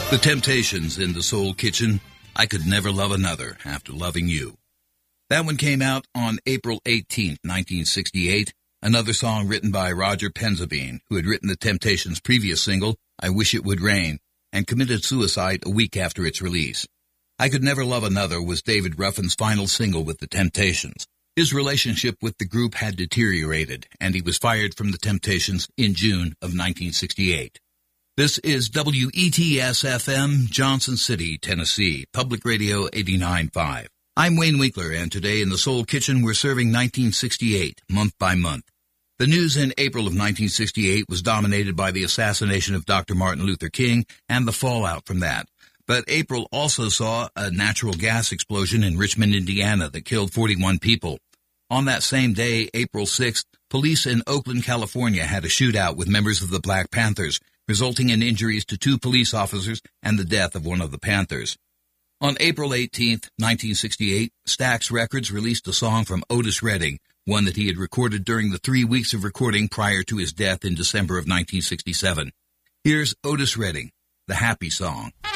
The Temptations in the Soul Kitchen, I Could Never Love Another After Loving You. That one came out on April 18, 1968, another song written by Roger Penzabene, who had written the Temptations' previous single, I Wish It Would Rain, and committed suicide a week after its release. I Could Never Love Another was David Ruffin's final single with the Temptations. His relationship with the group had deteriorated, and he was fired from the Temptations in June of 1968. This is WETS-FM, Johnson City, Tennessee, Public Radio 89.5. I'm Wayne Winkler, and today in the Soul Kitchen we're serving 1968, month by month. The news in April of 1968 was dominated by the assassination of Dr. Martin Luther King and the fallout from that. But April also saw a natural gas explosion in Richmond, Indiana that killed 41 people. On that same day, April 6th, police in Oakland, California had a shootout with members of the Black Panthers, resulting in injuries to 2 police officers and the death of one of the Panthers. On April 18, 1968, Stax Records released a song from Otis Redding, one that he had recorded during the 3 weeks of recording prior to his death in December of 1967. Here's Otis Redding, the Happy Song.